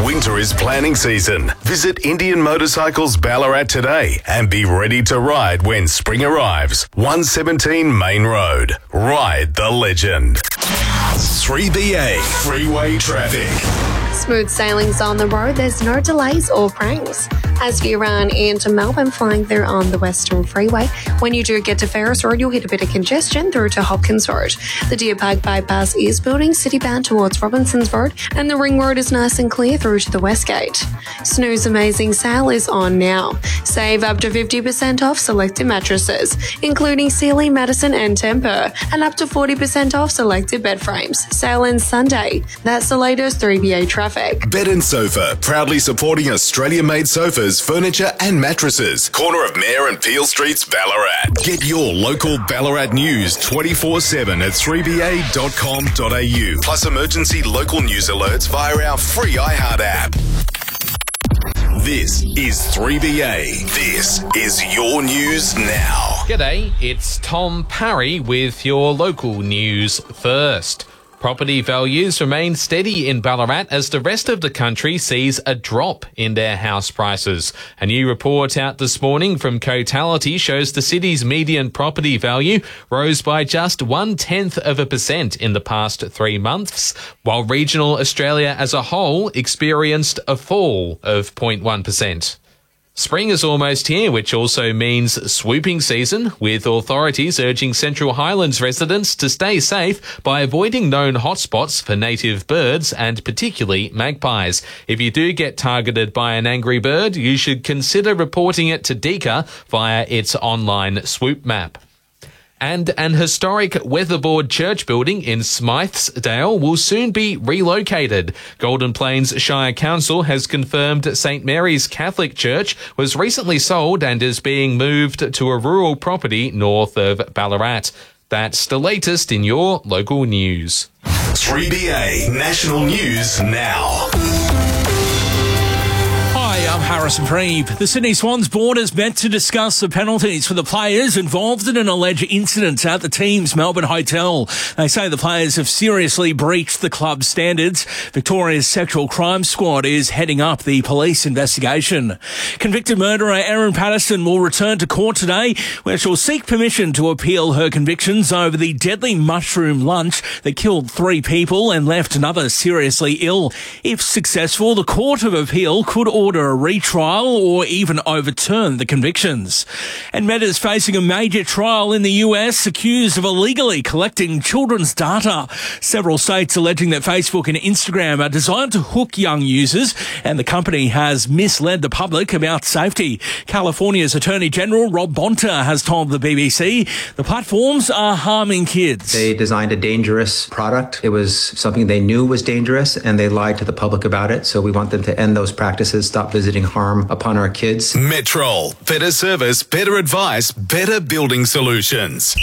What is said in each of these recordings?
Winter is planning season. Visit Indian Motorcycles Ballarat today and be ready to ride when spring arrives. 117 Main Road. Ride the legend. 3BA Freeway Traffic. Smooth sailings on the road. There's no delays or pranks. As you run into Melbourne, flying there on the Western Freeway. When you do get to Ferris Road, you'll hit a bit of congestion through to Hopkins Road. The Deer Park bypass is building city-bound towards Robinsons Road, and the Ring Road is nice and clear through to the West Gate. Snooze Amazing Sale is on now. Save up to 50% off selected mattresses, including Sealy, Madison and Tempur, and up to 40% off selected bed frames. Sale ends Sunday. That's the latest 3BA traffic. Bed and Sofa, proudly supporting Australia-made sofas, furniture and mattresses. Corner of Mayor and Peel Streets, Ballarat. Get your local Ballarat news 24/7 at 3ba.com.au. Plus emergency local news alerts via our free iHeart app. This is 3BA. This is your news now. G'day, it's Tom Parry with your local news first. Property values remain steady in Ballarat as the rest of the country sees a drop in their house prices. A new report out this morning from Cotality shows the city's median property value rose by just 0.1% in the past 3 months, while regional Australia as a whole experienced a fall of 0.1%. Spring is almost here, which also means swooping season, with authorities urging Central Highlands residents to stay safe by avoiding known hotspots for native birds and particularly magpies. If you do get targeted by an angry bird, you should consider reporting it to DECA via its online swoop map. And an historic weatherboard church building in Smythesdale will soon be relocated. Golden Plains Shire Council has confirmed St Mary's Catholic Church was recently sold and is being moved to a rural property north of Ballarat. That's the latest in your local news. 3BA National News Now. Hi, I'm Harrison Reeve. The Sydney Swans board has met to discuss the penalties for the players involved in an alleged incident at the team's Melbourne hotel. They say the players have seriously breached the club's standards. Victoria's Sexual Crime Squad is heading up the police investigation. Convicted murderer Erin Patterson will return to court today, where she'll seek permission to appeal her convictions over the deadly mushroom lunch that killed 3 people and left another seriously ill. If successful, the Court of Appeal could order a retrial or even overturn the convictions. And Meta's facing a major trial in the US, accused of illegally collecting children's data. Several states alleging that Facebook and Instagram are designed to hook young users, and the company has misled the public about safety. California's Attorney General Rob Bonta has told the BBC the platforms are harming kids. They designed a dangerous product. It was something they knew was dangerous, and they lied to the public about it. So we want them to end those practices, stop visiting harm upon our kids. Metrol. Better service, better advice, better building solutions.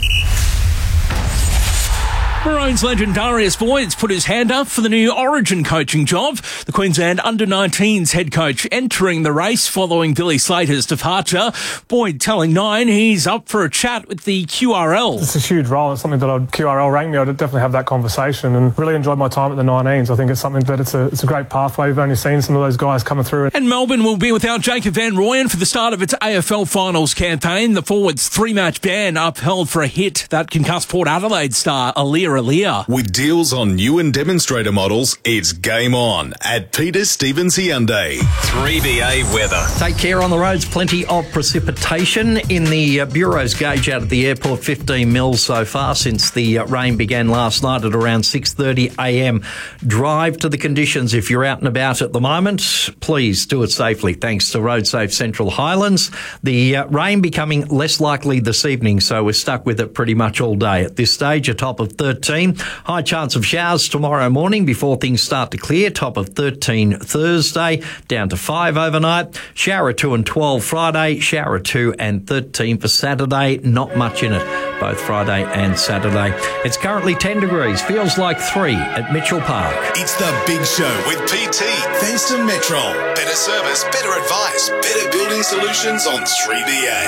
Maroons legend Darius Boyd's put his hand up for the new Origin coaching job. The Queensland Under-19s head coach entering the race following Billy Slater's departure. Boyd telling Nine he's up for a chat with the QRL. It's a huge role. It's something that QRL rang me. I'd definitely have that conversation and really enjoyed my time at the 19s. I think it's something that it's a great pathway. We've only seen some of those guys coming through. And Melbourne will be without Jacob Van Rooyen for the start of its AFL Finals campaign. The forward's 3-match ban upheld for a hit that concussed Port Adelaide star Aaliyah. With deals on new and demonstrator models, it's game on at Peter Stevens Hyundai. 3BA weather. Take care on the roads. Plenty of precipitation in the Bureau's gauge out at the airport. 15 mils so far since the rain began last night at around 6:30 a.m. Drive to the conditions if you're out and about at the moment. Please do it safely. Thanks to RoadSafe Central Highlands. The rain becoming less likely this evening, so we're stuck with it pretty much all day. At this stage, a top of 13. High chance of showers tomorrow morning before things start to clear. Top of 13 Thursday, down to 5 overnight. Shower 2 and 12 Friday. Shower 2 and 13 for Saturday. Not much in it, both Friday and Saturday. It's currently 10 degrees. Feels like 3 at Mitchell Park. It's the Big Show with PT. Thanks to Metrol. Better service, better advice, better building solutions on 3BA.